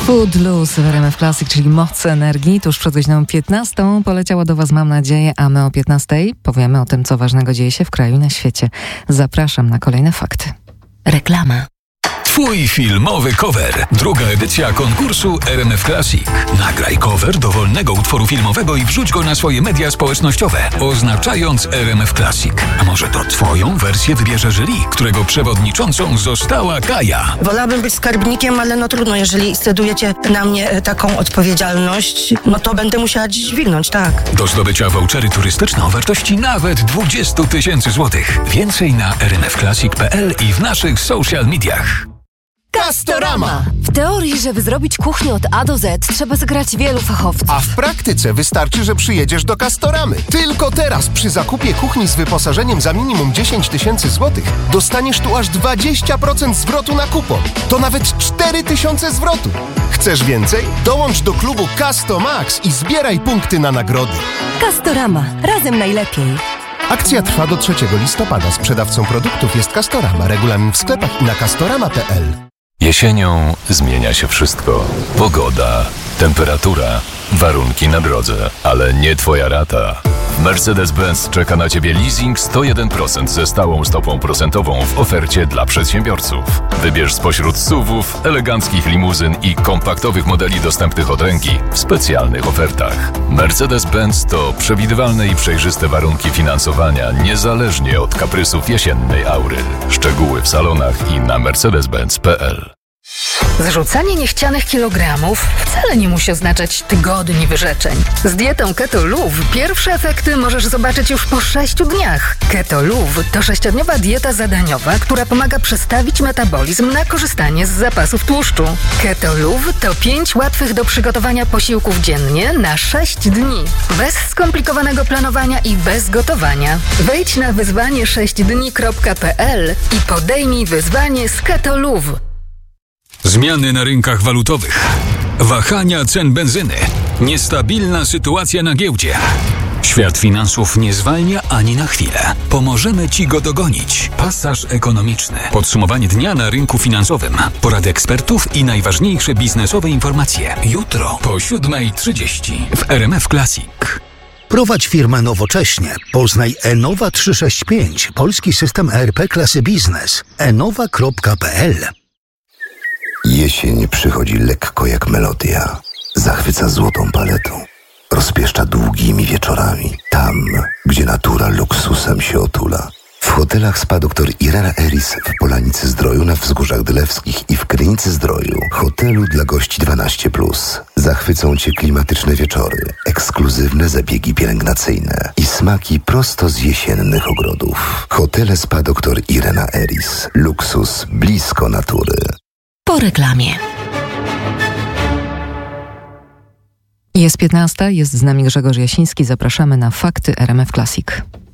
Footloose w RMF Classic, czyli moc energii. Tuż przed godziną 15 poleciała do Was, mam nadzieję, a my o 15 powiemy o tym, co ważnego dzieje się w kraju i na świecie. Zapraszam na kolejne fakty. Reklama. Twój filmowy cover. Druga edycja konkursu RMF Classic. Nagraj cover dowolnego utworu filmowego i wrzuć go na swoje media społecznościowe, oznaczając RMF Classic. A może to twoją wersję wybierze jury, którego przewodniczącą została Kaja. Wolałabym być skarbnikiem, ale no trudno, jeżeli scedujecie na mnie taką odpowiedzialność, no to będę musiała dziś dźwignąć, tak. Do zdobycia vouchery turystyczne o wartości nawet 20 000 złotych. Więcej na rmfclassic.pl i w naszych social mediach. Castorama! W teorii, żeby zrobić kuchnię od A do Z, trzeba zegrać wielu fachowców. A w praktyce wystarczy, że przyjedziesz do Castoramy. Tylko teraz przy zakupie kuchni z wyposażeniem za minimum 10 000 złotych dostaniesz tu aż 20% zwrotu na kupon. To nawet 4 000 zwrotu. Chcesz więcej? Dołącz do klubu Castomax i zbieraj punkty na nagrody. Castorama. Razem najlepiej. Akcja trwa do 3 listopada. Sprzedawcą produktów jest Castorama. Regulamin w sklepach i na castorama.pl. Jesienią zmienia się wszystko. Pogoda, temperatura, warunki na drodze, ale nie twoja rata. Mercedes-Benz czeka na Ciebie leasing 101% ze stałą stopą procentową w ofercie dla przedsiębiorców. Wybierz spośród SUV-ów, eleganckich limuzyn i kompaktowych modeli dostępnych od ręki w specjalnych ofertach. Mercedes-Benz to przewidywalne i przejrzyste warunki finansowania niezależnie od kaprysów jesiennej aury. Szczegóły w salonach i na mercedes-benz.pl. Zrzucanie niechcianych kilogramów wcale nie musi oznaczać tygodni wyrzeczeń. Z dietą Keto Luv pierwsze efekty możesz zobaczyć już po 6 dniach. Keto Luv to 6-dniowa dieta zadaniowa, która pomaga przestawić metabolizm na korzystanie z zapasów tłuszczu. Keto Luv to 5 łatwych do przygotowania posiłków dziennie na 6 dni. Bez skomplikowanego planowania i bez gotowania. Wejdź na wyzwanie6dni.pl i podejmij wyzwanie z Keto Luv. Zmiany na rynkach walutowych, wahania cen benzyny, niestabilna sytuacja na giełdzie. Świat finansów nie zwalnia ani na chwilę. Pomożemy Ci go dogonić. Pasaż ekonomiczny. Podsumowanie dnia na rynku finansowym. Porady ekspertów i najważniejsze biznesowe informacje. Jutro po 7:30 w RMF Classic. Prowadź firmę nowocześnie. Poznaj Enowa 365, polski system ERP klasy biznes. enowa.pl. Jesień przychodzi lekko jak melodia. Zachwyca złotą paletą. Rozpieszcza długimi wieczorami. Tam, gdzie natura luksusem się otula. W hotelach Spa Dr Irena Eris w Polanicy Zdroju, na Wzgórzach Dylewskich i w Krynicy Zdroju. Hotelu dla gości 12+. Zachwycą Cię klimatyczne wieczory, ekskluzywne zabiegi pielęgnacyjne i smaki prosto z jesiennych ogrodów. Hotele Spa Dr Irena Eris. Luksus blisko natury. Po reklamie. Jest 15, jest z nami Grzegorz Jasiński. Zapraszamy na fakty RMF Classic.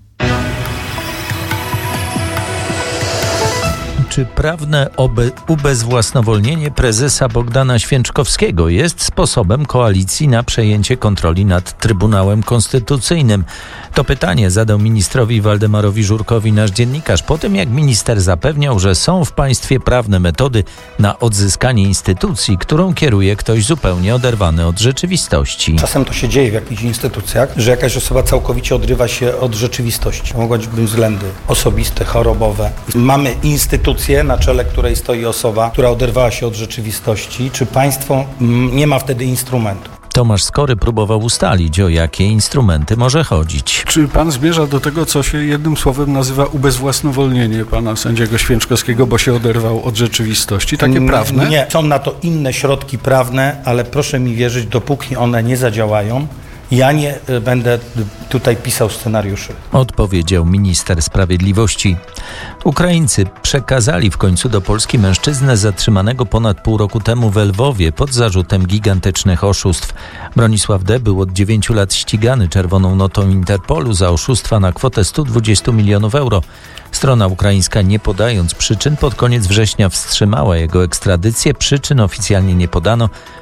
Czy prawne ubezwłasnowolnienie prezesa Bogdana Święczkowskiego jest sposobem koalicji na przejęcie kontroli nad Trybunałem Konstytucyjnym? To pytanie zadał ministrowi Waldemarowi Żurkowi nasz dziennikarz po tym, jak minister zapewniał, że są w państwie prawne metody na odzyskanie instytucji, którą kieruje ktoś zupełnie oderwany od rzeczywistości. Czasem to się dzieje w jakichś instytucjach, że jakaś osoba całkowicie odrywa się od rzeczywistości. Mogą być względy osobiste, chorobowe. Mamy instytucję, na czele której stoi osoba, która oderwała się od rzeczywistości. Czy państwo nie ma wtedy instrumentu? Tomasz Skory próbował ustalić, o jakie instrumenty może chodzić. Czy pan zmierza do tego, co się jednym słowem nazywa ubezwłasnowolnienie pana sędziego Święczkowskiego, bo się oderwał od rzeczywistości? Takie prawne? Nie, są na to inne środki prawne, ale proszę mi wierzyć, dopóki one nie zadziałają, ja nie będę tutaj pisał scenariuszy. Odpowiedział minister sprawiedliwości. Ukraińcy przekazali w końcu do Polski mężczyznę zatrzymanego ponad pół roku temu w Lwowie pod zarzutem gigantycznych oszustw. Bronisław D. był od 9 lat ścigany czerwoną notą Interpolu za oszustwa na kwotę 120 milionów euro. Strona ukraińska, nie podając przyczyn, pod koniec września wstrzymała jego ekstradycję. Przyczyn oficjalnie nie podano.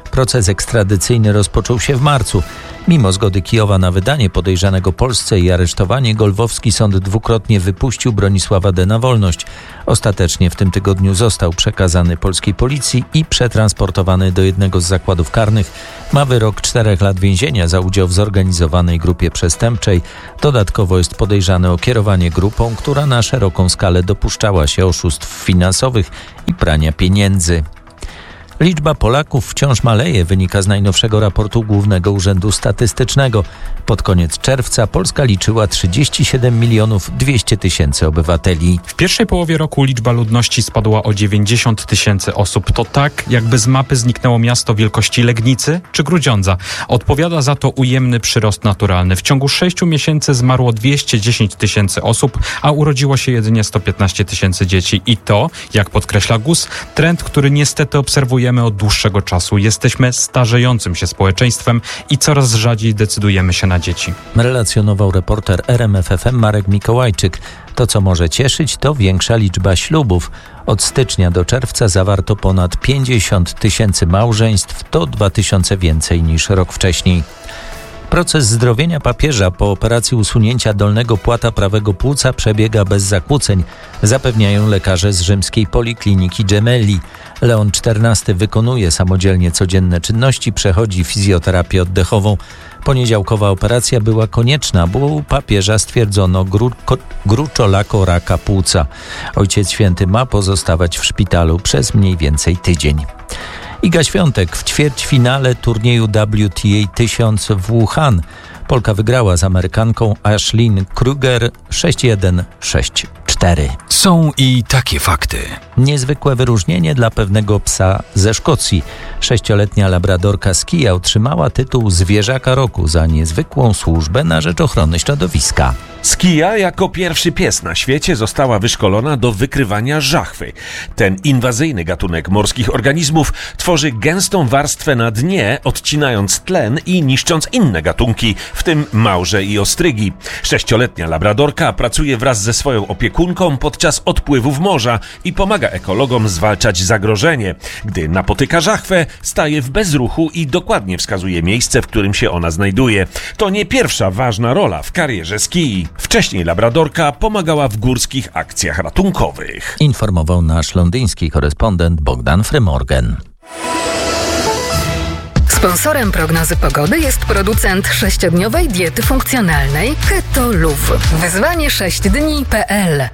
Proces ekstradycyjny rozpoczął się w marcu. Mimo zgody Kijowa na wydanie podejrzanego Polsce i aresztowanie, Golwowski sąd dwukrotnie wypuścił Bronisława D. na wolność. Ostatecznie w tym tygodniu został przekazany polskiej policji i przetransportowany do jednego z zakładów karnych. Ma wyrok 4 lat więzienia za udział w zorganizowanej grupie przestępczej. Dodatkowo jest podejrzany o kierowanie grupą, która na szeroką skalę dopuszczała się oszustw finansowych i prania pieniędzy. Liczba Polaków wciąż maleje, wynika z najnowszego raportu Głównego Urzędu Statystycznego. Pod koniec czerwca Polska liczyła 37 200 000 obywateli. W pierwszej połowie roku liczba ludności spadła o 90 000 osób. To tak, jakby z mapy zniknęło miasto wielkości Legnicy czy Grudziądza. Odpowiada za to ujemny przyrost naturalny. W ciągu 6 miesięcy zmarło 210 000 osób, a urodziło się jedynie 115 000 dzieci. I to, jak podkreśla GUS, trend, który niestety obserwujemy od dłuższego czasu. Jesteśmy starzejącym się społeczeństwem i coraz rzadziej decydujemy się na dzieci. Relacjonował reporter RMF FM Marek Mikołajczyk. To, co może cieszyć, to większa liczba ślubów. Od stycznia do czerwca zawarto ponad 50 000 małżeństw, to 2000 więcej niż rok wcześniej. Proces zdrowienia papieża po operacji usunięcia dolnego płata prawego płuca przebiega bez zakłóceń, zapewniają lekarze z rzymskiej Polikliniki Gemelli. Leon XIV wykonuje samodzielnie codzienne czynności, przechodzi fizjoterapię oddechową. Poniedziałkowa operacja była konieczna, bo u papieża stwierdzono gruczołako raka płuca. Ojciec Święty ma pozostawać w szpitalu przez mniej więcej tydzień. Iga Świątek w ćwierćfinale turnieju WTA 1000 w Wuhan. Polka wygrała z Amerykanką Ashlyn Kruger 6-1, 6-4. Są i takie fakty. Niezwykłe wyróżnienie dla pewnego psa ze Szkocji. 6-letnia labradorka Skia otrzymała tytuł Zwierzaka Roku za niezwykłą służbę na rzecz ochrony środowiska. Skia jako pierwszy pies na świecie została wyszkolona do wykrywania żachwy. Ten inwazyjny gatunek morskich organizmów tworzy gęstą warstwę na dnie, odcinając tlen i niszcząc inne gatunki, w tym małże i ostrygi. 6-letnia labradorka pracuje wraz ze swoją opiekunką podczas odpływów morza i pomaga ekologom zwalczać zagrożenie. Gdy napotyka żachwę, staje w bezruchu i dokładnie wskazuje miejsce, w którym się ona znajduje. To nie pierwsza ważna rola w karierze Skii. Wcześniej labradorka pomagała w górskich akcjach ratunkowych. Informował nasz londyński korespondent Bogdan Frymorgan. Sponsorem prognozy pogody jest producent 6-dniowej diety funkcjonalnej Keto Luv. Wyzwanie 6dni.pl.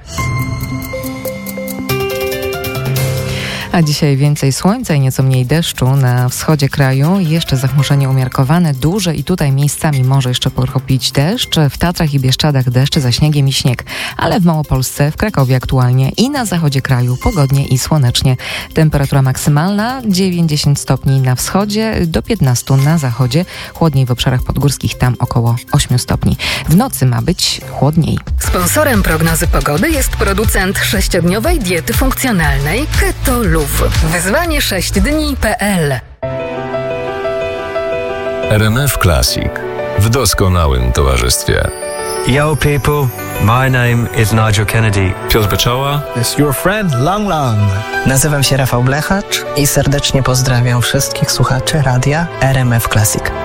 A dzisiaj więcej słońca i nieco mniej deszczu na wschodzie kraju. Jeszcze zachmurzenie umiarkowane, duże i tutaj miejscami może jeszcze pokropić deszcz. W Tatrach i Bieszczadach deszcz za śniegiem i śnieg. Ale w Małopolsce, w Krakowie aktualnie i na zachodzie kraju pogodnie i słonecznie. Temperatura maksymalna 9-10 stopni na wschodzie, do 15 na zachodzie. Chłodniej w obszarach podgórskich, tam około 8 stopni. W nocy ma być chłodniej. Sponsorem prognozy pogody jest producent 6-dniowej diety funkcjonalnej Keto Luv. Wyzwanie 6dni.pl. RMF Classic w doskonałym towarzystwie. Yo people, my name is Nigel Kennedy. Piotr Beczoła. It's your friend Lang Lang. Nazywam się Rafał Blechacz i serdecznie pozdrawiam wszystkich słuchaczy radia RMF Classic.